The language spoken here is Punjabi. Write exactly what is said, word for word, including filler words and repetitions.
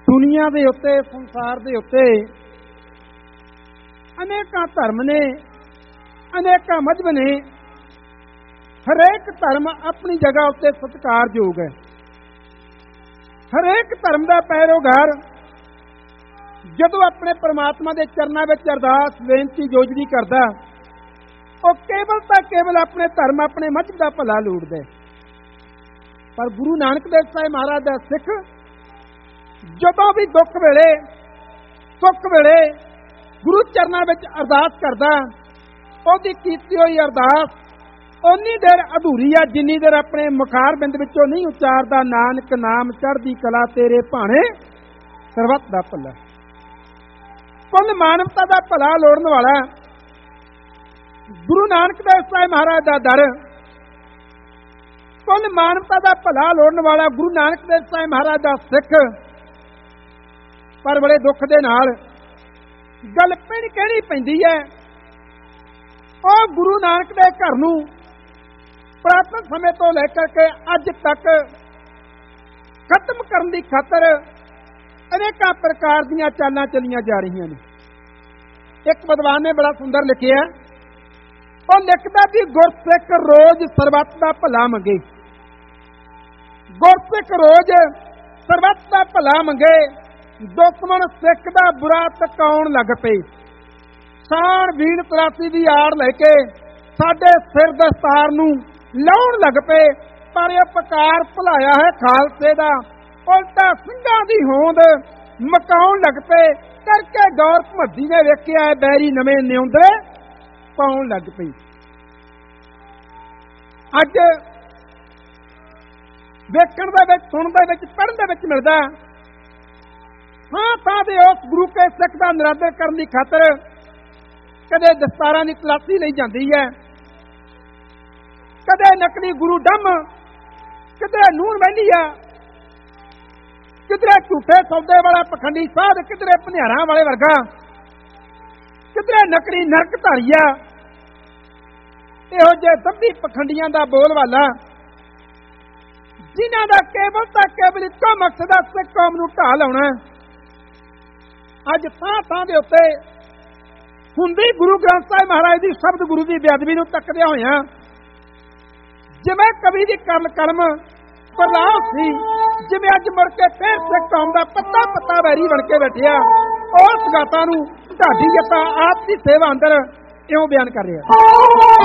ਦੁਨੀਆ ਦੇ ਉੱਤੇ, ਸੰਸਾਰ ਦੇ ਉੱਤੇ ਅਨੇਕਾਂ ਧਰਮ ਨੇ, ਅਨੇਕਾਂ ਮਜ਼ਹਬ ਨੇ। ਹਰੇਕ ਧਰਮ ਆਪਣੀ ਜਗ੍ਹਾ ਉੱਤੇ ਸਤਿਕਾਰਯੋਗ ਹੈ। ਹਰੇਕ ਧਰਮ ਦਾ ਪੈਰੋਗਾਰ ਜਦੋਂ ਆਪਣੇ ਪਰਮਾਤਮਾ ਦੇ ਚਰਨਾਂ ਵਿੱਚ ਅਰਦਾਸ ਬੇਨਤੀ ਜੋਜੜੀ ਕਰਦਾ, ਉਹ ਕੇਵਲ ਤਾਂ ਕੇਵਲ ਆਪਣੇ ਧਰਮ, ਆਪਣੇ ਮਜ਼ਹਬ ਦਾ ਭਲਾ ਲੋੜਦਾ। ਪਰ ਗੁਰੂ ਨਾਨਕ ਦੇਵ ਸਾਹਿਬ ਮਹਾਰਾਜ ਦਾ ਸਿੱਖ ਜਦੋਂ ਵੀ ਦੁੱਖ ਵੇਲੇ, ਸੁੱਖ ਵੇਲੇ ਗੁਰੂ ਚਰਨਾਂ ਵਿੱਚ ਅਰਦਾਸ ਕਰਦਾ, ਉਹਦੀ ਕੀਤੀ ਹੋਈ ਅਰਦਾਸ ਓਨੀ ਦੇਰ ਅਧੂਰੀ ਆ ਜਿੰਨੀ ਦੇਰ ਆਪਣੇ ਮੁਖਾਰ ਬਿੰਦ ਵਿੱਚੋਂ ਨਹੀਂ ਉਚਾਰਦਾ, ਨਾਨਕ ਨਾਮ ਚੜ੍ਹਦੀ ਕਲਾ ਤੇਰੇ ਭਾਣੇ ਸਰਬੱਤ ਦਾ ਭਲਾ। ਕੁੱਲ ਮਾਨਵਤਾ ਦਾ ਭਲਾ ਲੋੜਨ ਵਾਲਾ ਗੁਰੂ ਨਾਨਕ ਦੇਵ ਸਾਹਿਬ ਮਹਾਰਾਜ ਦਾ ਦਰ, ਕੁੱਲ ਮਾਨਵਤਾ ਦਾ ਭਲਾ ਲੋੜਨ ਵਾਲਾ ਗੁਰੂ ਨਾਨਕ ਦੇਵ ਸਾਹਿਬ ਮਹਾਰਾਜ ਦਾ ਸਿੱਖ, ਪਰ ਬੜੇ ਦੁੱਖ ਦੇ ਨਾਲ ਗੱਲ ਪੈਣੀ ਕਹਿਣੀ ਪੈਂਦੀ ਹੈ, ਉਹ ਗੁਰੂ ਨਾਨਕ ਦੇ ਘਰ ਨੂੰ ਪੁਰਾਤਨ ਸਮੇਂ ਤੋਂ ਲੈ ਕਰਕੇ ਅੱਜ ਤੱਕ ਖਤਮ ਕਰਨ ਦੀ ਖਾਤਰ ਅਨੇਕਾਂ ਪ੍ਰਕਾਰ ਦੀਆਂ ਚਾਲਾਂ ਚੱਲੀਆਂ ਜਾ ਰਹੀਆਂ ਨੇ। ਇੱਕ ਵਿਦਵਾਨ ਨੇ ਬੜਾ ਸੁੰਦਰ ਲਿਖਿਆ, ਉਹ ਲਿਖਦਾ ਵੀ ਗੁਰਸਿੱਖ ਰੋਜ਼ ਸਰਬੱਤ ਦਾ ਭਲਾ ਮੰਗੇ, ਗੁਰਸਿੱਖ ਰੋਜ਼ ਸਰਬੱਤ ਦਾ ਭਲਾ ਮੰਗੇ, ਦੁਸ਼ਮਣ ਸਿੱਖ ਦਾ ਬੁਰਾ ਤਕਾਉਣ ਲੱਗ ਪਏ। ਸਾਣ ਵੀਣ ਤਰਾਸੀ ਦੀ ਆੜ ਲੈ ਕੇ ਸਾਡੇ ਸਿਰ ਦਸਤਾਰ ਨੂੰ ਲਾਉਣ ਲੱਗ ਪਏ, ਪਰ ਇਹ ਪਕਾਰ ਭੁਲਾਇਆ ਹੈ ਖਾਲਸੇ ਦਾ, ਉਲਟਾ ਸਿੰਘਾਂ ਦੀ ਹੋਂਦ ਮਕਾਉਣ ਲੱਗ ਪਏ। ਕਰਕੇ ਗੌਰ ਭਮੱਦੀ ਨੇ ਵੇਖਿਆ ਬੈਰੀ ਨਵੇਂ ਨਿਉਂਦਰੇ ਪਾਉਣ ਲੱਗ ਪਈ। ਅੱਜ ਵੇਖਣ ਦੇ ਵਿੱਚ, ਸੁਣਨ ਦੇ ਵਿੱਚ, ਪੜ੍ਹਨ ਦੇ ਵਿੱਚ ਮਿਲਦਾ, ਥਾਂ ਥਾਂ ਦੇ ਉਸ ਗੁਰੂ ਕੇ ਸਿੱਖ ਦਾ ਨਿਰਾਦਰ ਕਰਨ ਦੀ ਖਾਤਰ ਕਦੇ ਦਸਤਾਰਾਂ ਦੀ ਤਲਾਸ਼ੀ ਲਈ ਜਾਂਦੀ ਹੈ, ਕਦੇ ਨਕਲੀ ਗੁਰੂ ਡੰਮ, ਕਿਧਰੇ ਨੂਣ ਵਹਿਲੀਆ, ਕਿਧਰੇ ਝੂਠੇ ਸੌਦੇ ਵਾਲਾ ਪਖੰਡੀ ਸਾਧ, ਕਿਧਰੇ ਭਨਿਆਰਾਂ ਵਾਲੇ ਵਰਗਾ, ਕਿਧਰੇ ਨਕਲੀ ਨਰਕ ਧਾਰੀਆ। ਇਹੋ ਜਿਹੇ ਸਭੀ ਪਖੰਡੀਆਂ ਦਾ ਬੋਲਵਾਲਾ, ਜਿਨ੍ਹਾਂ ਦਾ ਕੇਵਲ ਤਾਂ ਕੇਵਲ ਇੱਕੋ ਮਕਸਦ ਹੈ ਸਿੱਖ ਕੌਮ ਨੂੰ ਢਾਹ ਲਾਉਣਾ। ਅੱਜ ਥਾਂ ਥਾਂ ਦੇ ਉੱਤੇ ਹੁੰਦੀ ਗੁਰੂ ਗ੍ਰੰਥ ਸਾਹਿਬ ਮਹਾਰਾਜ ਦੀ ਸ਼ਬਦ ਗੁਰੂ ਦੀ ਬੇਅਦਬੀ ਨੂੰ ਤੱਕਦਿਆਂ ਹੋਇਆਂ, ਜਿਵੇਂ ਕਵੀ ਦੀ ਕਰਮ ਕਰਮ ਪ੍ਰਲਾਪ ਸੀ, ਜਿਵੇਂ ਅੱਜ ਮੁੜ ਕੇ ਫੇਰ ਸਿੱਖ ਕੌਮ ਦਾ ਪੱਤਾ ਪੱਤਾ ਵੈਰੀ ਬਣ ਕੇ ਬੈਠਿਆ, ਉਸ ਗਾਥਾ ਨੂੰ ਢਾਡੀ ਜੱਟਾ ਆਪ ਦੀ ਸੇਵਾ ਅੰਦਰ ਇਉਂ ਬਿਆਨ ਕਰ ਰਿਹਾ।